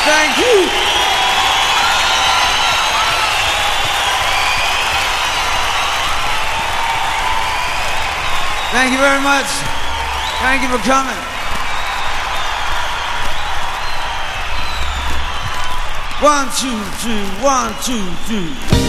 Thank you. Thank you very much. Thank you for coming. One, two, three, 1, 2, 3.